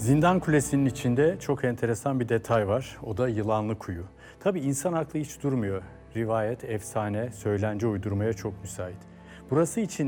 Zindan Kulesi'nin içinde çok enteresan bir detay var. O da yılanlı kuyu. Tabii insan aklı hiç durmuyor. Rivayet, efsane, söylence uydurmaya çok müsait. Burası için